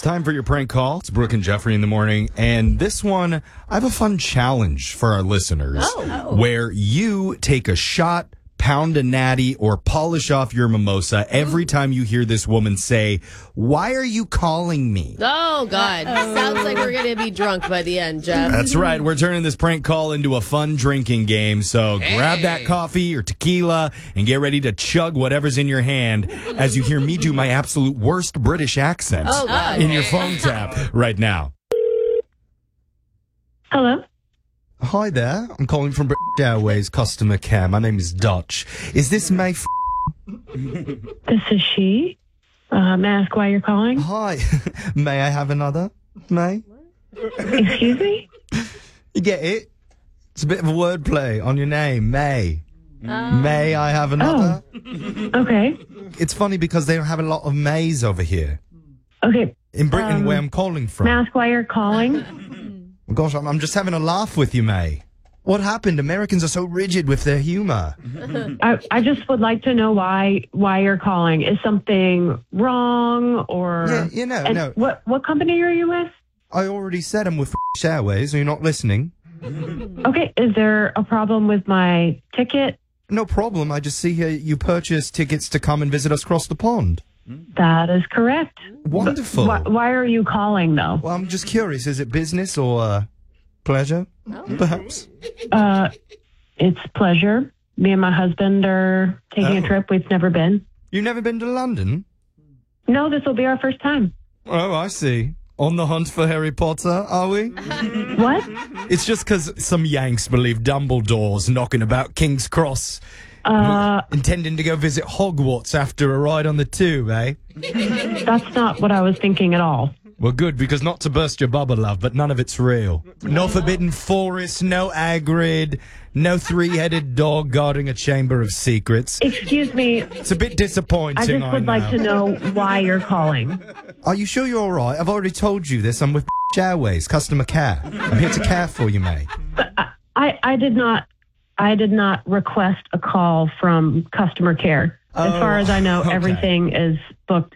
time for your prank call. It's Brooke and Jeffrey in the morning. And this one, I have a fun challenge for our listeners where you take a shot, pound a natty, or polish off your mimosa every time you hear this woman say, "Why are you calling me?" Oh, God. Sounds like we're going to be drunk by the end, Jeff. That's right. We're turning this prank call into a fun drinking game. So grab that coffee or tequila and get ready to chug whatever's in your hand as you hear me do my absolute worst British accent in your phone tap right now. Hello? Hi there. I'm calling from British Airways customer care. My name is Dutch. Is this May? This is she. May I ask why you're calling? Hi. May I have another? May? Excuse me? You get it? It's a bit of a wordplay on your name, May. May I have another? Okay. It's funny because they have a lot of Mays over here. Okay. In Britain, where I'm calling from. May I ask why you're calling? Gosh, I'm just having a laugh with you, May. What happened? Americans are so rigid with their humor. I just would like to know why you're calling. Is something wrong or... Yeah, no. What company are you with? I already said I'm with British Airways. Are you not listening? Okay. Is there a problem with my ticket? No problem. I just see here you purchased tickets to come and visit us across the pond. That is correct. Wonderful. Why are you calling, though? Well, I'm just curious. Is it business or pleasure, perhaps? It's pleasure. Me and my husband are taking a trip. We've never been. You've never been to London? No, this will be our first time. Oh, I see. On the hunt for Harry Potter, are we? What? It's just because some Yanks believe Dumbledore's knocking about King's Cross. Intending to go visit Hogwarts after a ride on the tube, eh? That's not what I was thinking at all. Well, good, because not to burst your bubble, love, but none of it's real. No Forbidden Forest, no Hagrid, no three-headed dog guarding a chamber of secrets. Excuse me. It's a bit disappointing, I just would like to know why you're calling. Are you sure you're all right? I've already told you this. I'm with Airways, customer care. I'm here to care for you, May. But I did not request a call from customer care. As far as I know, everything is booked